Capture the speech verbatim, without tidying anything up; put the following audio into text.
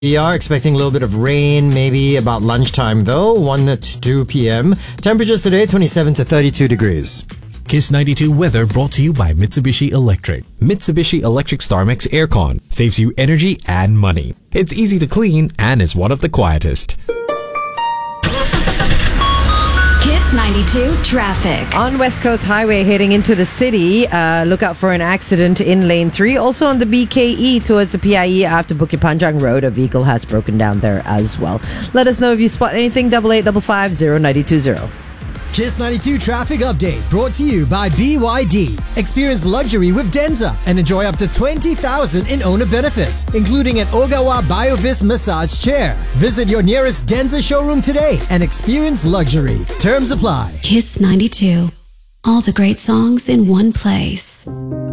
We are expecting a little bit of rain, maybe about lunchtime though, one to two p.m. Temperatures today, twenty-seven to thirty-two degrees. Kiss ninety-two weather brought to you by Mitsubishi Electric. Mitsubishi Electric StarMax Aircon saves you energy and money. It's easy to clean and is one of the quietest. Kiss ninety-two traffic. On West Coast Highway heading into the city, uh, look out for an accident in lane three. Also on the B K E towards the P I E after Bukit Panjang Road, a vehicle has broken down there as well. Let us know if you spot anything. Double eight double five zero ninety two zero. Kiss ninety-two traffic update brought to you by B Y D. Experience luxury with Denza and enjoy up to twenty thousand in owner benefits, including an Ogawa BioVis massage chair. Visit your nearest Denza showroom today and experience luxury. Terms apply. Kiss ninety-two. All the great songs in one place.